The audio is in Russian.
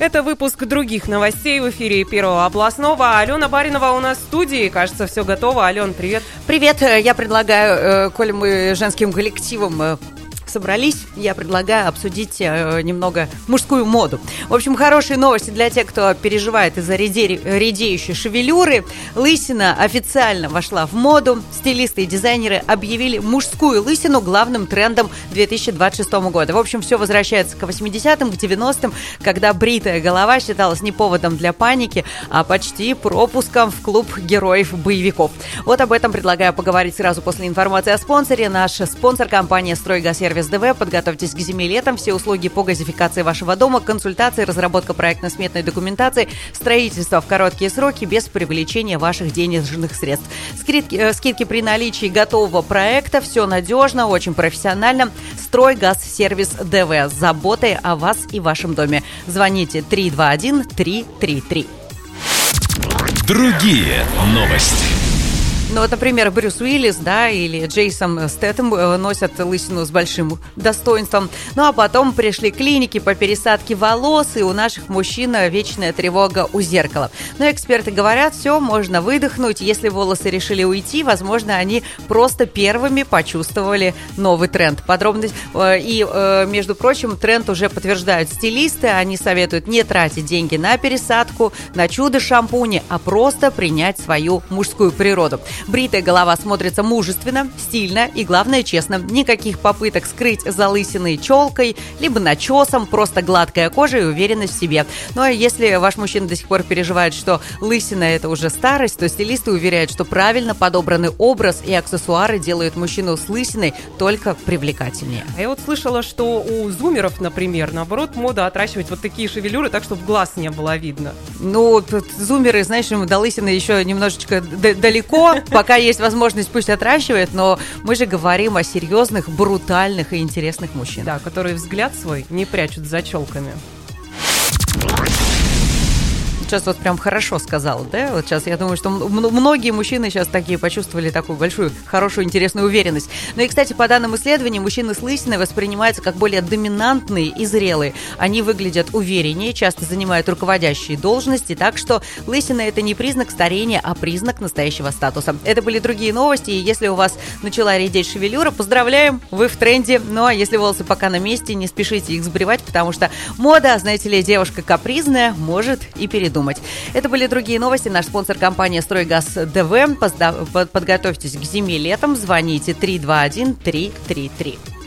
Это выпуск других новостей в эфире Первого областного. Алена Баринова у нас в студии. Кажется, все готово. Ален, привет. Привет. Я предлагаю, коль мы женским коллективом собрались, я предлагаю обсудить немного мужскую моду. В общем, хорошие новости для тех, кто переживает из-за редеющей шевелюры. Лысина официально вошла в моду. Стилисты и дизайнеры объявили мужскую лысину главным трендом 2026 года. В общем, все возвращается к 80-м, к 90-м, когда бритая голова считалась не поводом для паники, а почти пропуском в клуб героев-боевиков. Вот об этом предлагаю поговорить сразу после информации о спонсоре. Наш спонсор — компания «Стройгазсервис ДВ». Подготовьтесь к зиме и летом. Все услуги по газификации вашего дома, консультации, разработка проектно-сметной документации, строительство в короткие сроки без привлечения ваших денежных средств. Скидки при наличии готового проекта. Все надежно, очень профессионально. «Стройгазсервис ДВ» с заботой о вас и вашем доме. Звоните 321-333. Другие новости. Ну, вот, например, Брюс Уиллис, да, или Джейсон Стэтэм носят лысину с большим достоинством. Ну, а потом пришли клиники по пересадке волос, и у наших мужчин вечная тревога у зеркала. Но эксперты говорят, все, можно выдохнуть. Если волосы решили уйти, возможно, они просто первыми почувствовали новый тренд. Между прочим, тренд уже подтверждают стилисты. Они советуют не тратить деньги на пересадку, на чудо-шампуни, а просто принять свою мужскую природу. Бритая голова смотрится мужественно, стильно и, главное, честно. Никаких попыток скрыть залысиной челкой, либо начесом, просто гладкая кожа и уверенность в себе. Ну а если ваш мужчина до сих пор переживает, что лысина – это уже старость, то стилисты уверяют, что правильно подобранный образ и аксессуары делают мужчину с лысиной только привлекательнее. А я вот слышала, что у зумеров, например, наоборот, мода отращивать вот такие шевелюры так, чтобы глаз не было видно. Ну, зумеры, знаешь, им до лысины еще немножечко далеко. Пока есть возможность, пусть отращивает, но мы же говорим о серьезных, брутальных и интересных мужчинах. Да, которые взгляд свой не прячут за челками. Сейчас вот прям хорошо сказала, да? Вот сейчас я думаю, что многие мужчины сейчас такие почувствовали такую большую, хорошую, интересную уверенность. Ну и, кстати, по данным исследований, мужчины с лысиной воспринимаются как более доминантные и зрелые. Они выглядят увереннее, часто занимают руководящие должности, так что лысина – это не признак старения, а признак настоящего статуса. Это были другие новости, и если у вас начала редеть шевелюра, поздравляем, вы в тренде. Ну а если волосы пока на месте, не спешите их сбривать, потому что мода, знаете ли, девушка капризная, может и передумать. Это были другие новости. Наш спонсор — компания «Стройгаз ДВ». Подготовьтесь к зиме и летом. Звоните 321-333.